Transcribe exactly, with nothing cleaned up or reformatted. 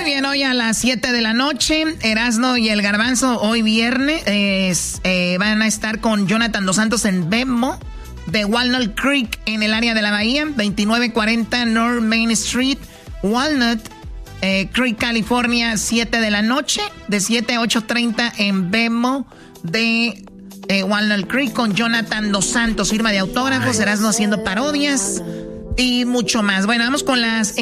bien, hoy a las siete de la noche, Erasmo y el Garbanzo, hoy viernes, eh, eh, van a estar con Jonathan Dos Santos en Venmo, de Walnut Creek, en el área de la Bahía, veintinueve cuarenta North Main Street, Walnut eh, Creek, California, siete de la noche, de siete a ocho treinta en Venmo, de eh, Walnut Creek, con Jonathan Dos Santos, firma de autógrafos, Erasmo haciendo parodias y mucho más. Bueno, vamos con las